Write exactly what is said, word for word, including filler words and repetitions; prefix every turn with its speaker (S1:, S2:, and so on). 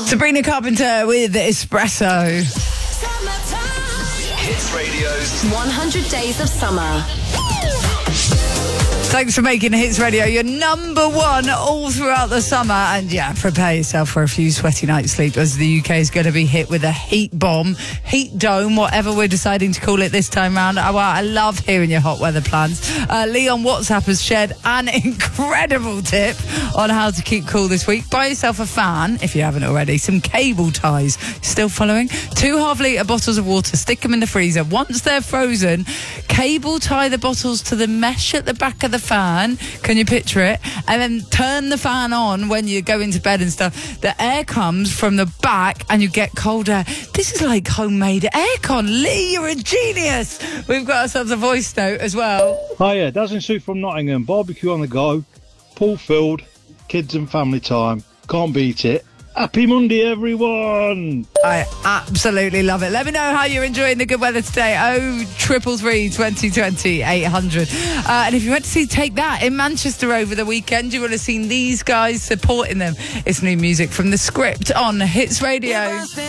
S1: Sabrina Carpenter with Espresso.
S2: Hits Radio's
S3: one hundred Days of Summer.
S1: Thanks for making Hits Radio your number one all throughout the summer. And yeah, prepare yourself for a few sweaty nights sleep as the U K is going to be hit with a heat bomb, heat dome, whatever we're deciding to call it this time round. Oh, well, I love hearing your hot weather plans. Uh, Lee on WhatsApp has shared an incredible tip on how to keep cool this week. Buy yourself a fan, if you haven't already, some cable ties. Still following? Two half-litre bottles of water, stick them in the freezer. Once they're frozen, cable tie the bottles to the mesh at the back of the fan. Can you picture it? And then turn the fan on when you go into bed and stuff. The air comes from the back and you get cold air. This is like homemade aircon. Lee, you're a genius. We've got ourselves a voice note as well.
S4: Hiya, Dazzling Sue from Nottingham. Barbecue on the go, pool filled, kids and family time. Can't beat it. Happy Monday, everyone!
S1: I absolutely love it. Let me know how you're enjoying the good weather today. Oh, triple three twenty twenty eight hundred. Uh, and if you went to see Take That in Manchester over the weekend, you would have seen these guys supporting them. It's new music from The Script on Hits Radio.